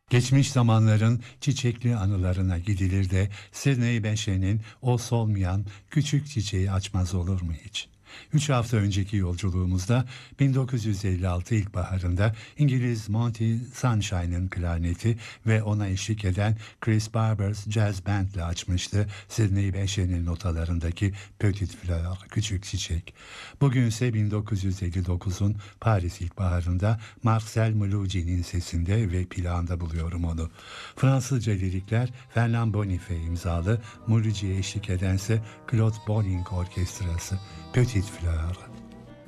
Geçmiş zamanların çiçekli anılarına gidilir de Sidney Bechet'in o solmayan küçük çiçeği açmaz olur mu hiç? 3 hafta önceki yolculuğumuzda 1956 ilkbaharında İngiliz Monty Sunshine'ın klarneti ve ona eşlik eden Chris Barber's Jazz Band'le açmıştı Sidney Bechet'in notalarındaki Petit Fleur, küçük çiçek. Bugünse 1959'un Paris ilkbaharında Marcel Mouloudji'nin sesinde ve plağında buluyorum onu. Fransızca lirikler Fernand Bonifay imzalı, Mouloudji'ye eşlik edense Claude Bolling Orkestrası. Petite Fleur.